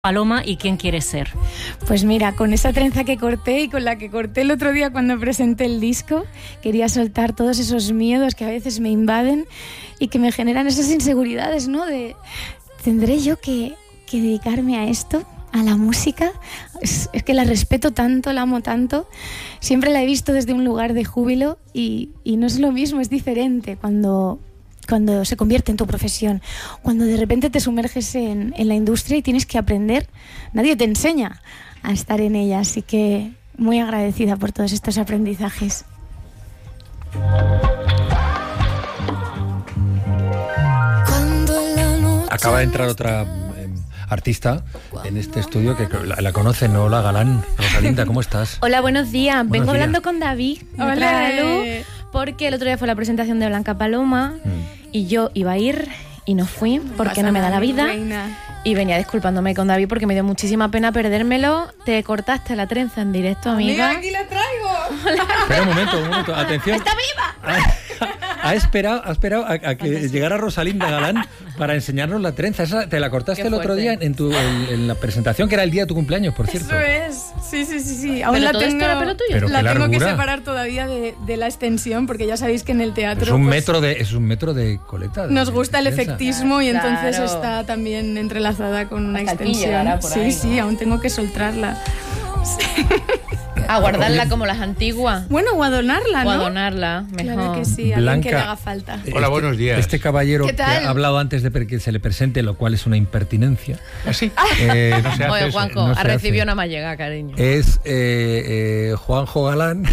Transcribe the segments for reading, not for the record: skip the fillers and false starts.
Paloma y quién quieres ser. Pues mira, con esa trenza que corté y con la que corté el otro día cuando presenté el disco, quería soltar todos esos miedos que a veces me invaden y que me generan esas inseguridades, ¿no? ¿Tendré yo que dedicarme a esto? ¿A la música? Es que la respeto tanto, la amo tanto. Siempre la he visto desde un lugar de júbilo y no es lo mismo, es diferente cuando se convierte en tu profesión, cuando de repente te sumerges en la industria y tienes que aprender. Nadie te enseña a estar en ella, así que muy agradecida por todos estos aprendizajes. Acaba de entrar otra artista en este estudio que la conocen. Hola, Galán. Rosalinda, ¿cómo estás? Hola, buenos días. Buenos días. Hablando con David. Hola. Porque el otro día fue la presentación de Blanca Paloma y yo iba a ir y no fui porque no me da la vida. Reina. Y venía disculpándome con David porque me dio muchísima pena perdérmelo. Te cortaste la trenza en directo, amiga. Mira, aquí la traigo. Espera un momento, atención. ¡Está viva! Ha esperado a que llegara Rosalinda Galán para enseñarnos la trenza. Esa te la cortaste Qué el otro fuerte. día en la presentación, que era el día de tu cumpleaños, por cierto. Eso es. Sí. Aún ¿Pero la todo esto tengo, era pelo tuyo? Pero la qué tengo que largura. separar todavía de la extensión, porque ya sabéis que en el teatro Es un pues, metro de coleta. nos gusta el trenza. efectismo y entonces Claro. está también entrelazada con una Hasta aquí extensión. llegará por ahí, Sí, aún tengo que soltarla. A guardarla como las antiguas. Bueno, o a donarla, O ¿no? a donarla, mejor. Claro que sí, a alguien Blanca. que le haga falta. Hola, buenos días. Este caballero ¿Qué que tal? ha hablado antes de que se le presente, lo cual es una impertinencia. ¿Así? No se hace Oye, eso, Juanjo, no se ha recibido hace. una mallega, cariño. Es Juanjo Galán.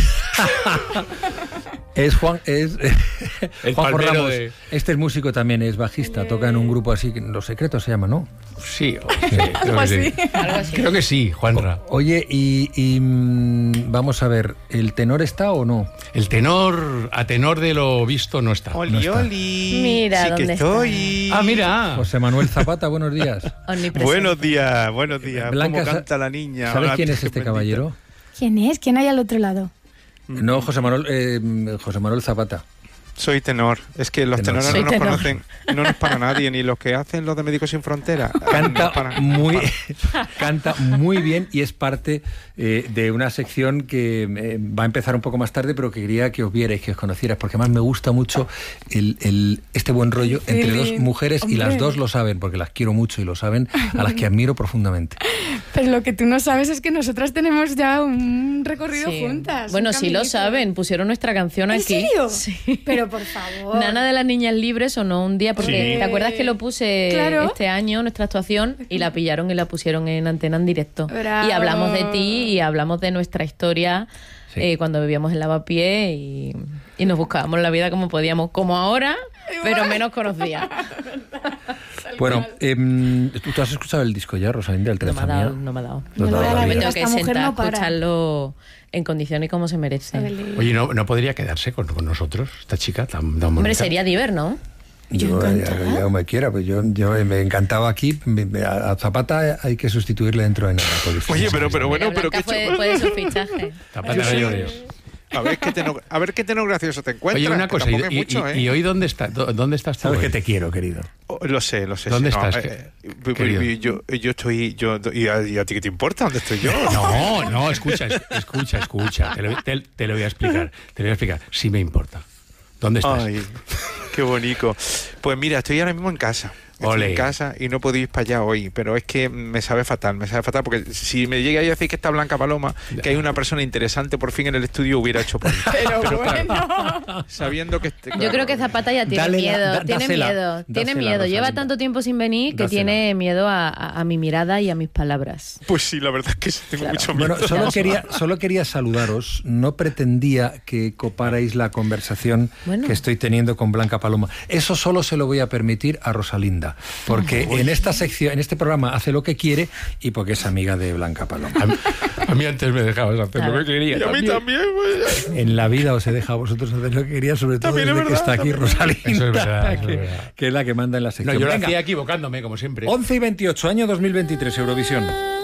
Es Juanjo palmero Ramos. de- Este es músico también, es bajista, toca en un grupo así, que Los Secretos se llama, ¿no? Sí, Algo así. Algo así. Creo que sí, Juanra. Oye, y vamos a ver, ¿el tenor está o no? El tenor, a tenor de lo visto, no está. No está. Mira sí que dónde estoy. Ah, mira. José Manuel Zapata, buenos días. Omnipresente. Buenos días. Blanca, ¿Cómo canta la niña? ¿Sabes Hola, quién es Virgen este bendita. caballero? ¿Quién es? ¿Quién hay al otro lado? No, José Manuel Zapata. Soy tenor. Es que los Tenor. tenores Soy no nos tenor. conocen, no nos paga nadie, ni los que hacen los de Médicos Sin Fronteras. Canta No canta muy bien y es parte de una sección que va a empezar un poco más tarde, pero que quería que os vierais, que os conocierais, porque además me gusta mucho este buen rollo entre dos mujeres y las Hombre. dos lo saben, porque las quiero mucho y lo saben, a las que admiro profundamente. Pero lo que tú no sabes es que nosotras tenemos ya un recorrido Sí. juntas. Bueno, un sí lo caminito. saben, pusieron nuestra canción ¿En aquí. serio? Sí. Pero por favor. Nana de las Niñas Libres sonó un día porque Sí. ¿te acuerdas que lo puse Claro. este año, nuestra actuación, y la pillaron y la pusieron en antena en directo? Bravo. Y hablamos de ti y hablamos de nuestra historia Sí. cuando vivíamos en Lavapiés y nos buscábamos la vida como podíamos, como ahora, pero menos conocía. Bueno, ¿tú has escuchado el disco ya, Rosalinda, el No me ha Trenza dado, Mía? no me ha dado. No te ha dado la Me vida. tengo que Esta mujer sentar no a para. escucharlo en condiciones y como se merece. Oye, ¿no podría quedarse con nosotros, esta chica tan bonita? Hombre, sería Diver, ¿no? Yo ya me quiera, pues yo me encantaba aquí. A Zapata hay que sustituirle dentro de Nápoles. Oye, pero bueno, Mira, pero Blanca qué fue su fichaje. Zapata Yo era sí. yo, Dios. A ver qué tenor gracioso te encuentras. Oye, una que cosa, tampoco es mucho, ¿y hoy dónde estás? ¿Dónde estás tú? Sabes hoy? que te quiero, querido. Oh, lo sé. ¿Dónde sí, estás, querido? Yo estoy... ¿Y a ti qué te importa dónde estoy yo? No, escucha. Te lo voy a explicar. Sí me importa. ¿Dónde estás? Ay, qué bonito. Pues mira, estoy ahora mismo en casa. Estoy Ole. en casa y no puedo ir para allá hoy, pero es que me sabe fatal, porque si me llega a decir que está Blanca Paloma, que hay una persona interesante por fin en el estudio, hubiera hecho por mí. Pero bueno. Sabiendo que... Yo creo que Zapata ya tiene Dale miedo, tiene dásela, miedo, tiene dásela, miedo. Lleva Rosalinda. tanto tiempo sin venir que Dásela. tiene miedo a mi mirada y a mis palabras. Pues sí, la verdad es que sí, tengo Claro. mucho miedo. Bueno, solo quería saludaros. No pretendía que coparais la conversación Bueno. que estoy teniendo con Blanca Paloma. Eso solo se lo voy a permitir a Rosalinda, porque en esta sección, en este programa, hace lo que quiere y porque es amiga de Blanca Paloma. A mí antes me dejabas hacer lo que quería. Y a mí también, pues. En la vida os he dejado a vosotros hacer lo que quería, sobre todo También es desde que verdad, está aquí también. Rosalinda, Eso es verdad, eso es que, verdad. que es la que manda en la No, sección. yo lo Venga, hacía equivocándome, como siempre. 11 y 28, año 2023, Eurovisión.